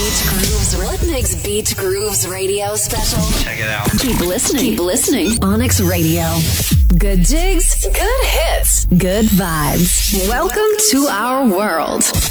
Beat Grooves. Rhythmix Beat Grooves radio special. Check it out. Keep listening. Keep listening. Onyx Radio. Good jigs, good hits, good vibes. Welcome to our world.